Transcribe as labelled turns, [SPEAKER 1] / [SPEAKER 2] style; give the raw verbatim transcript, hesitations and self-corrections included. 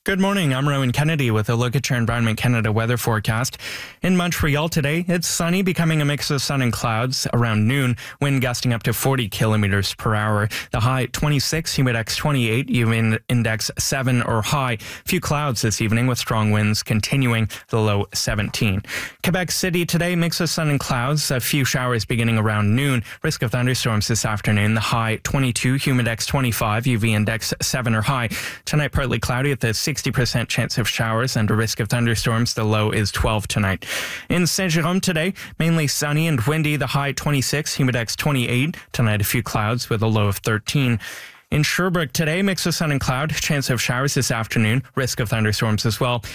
[SPEAKER 1] Good morning, I'm Rowan Kennedy with a look at your Environment Canada weather forecast. In Montreal today, it's sunny, becoming a mix of sun and clouds around noon, wind gusting up to forty kilometers per hour. The high twenty-six, humidex twenty-eight, U V index seven or high. Few clouds this evening with strong winds continuing, the low seventeen. Quebec City today, mix of sun and clouds, a few showers beginning around noon. Risk of thunderstorms this afternoon, the high twenty-two, humidex twenty-five, U V index seven or high. Tonight, partly cloudy with a sixty percent chance of showers and a risk of thunderstorms. The low is twelve tonight. In Saint-Jérôme today, mainly sunny and windy, the high twenty-six, humidex twenty-eight. Tonight, a few clouds with a low of thirteen. In Sherbrooke today, mix of sun and cloud, chance of showers this afternoon, risk of thunderstorms as well.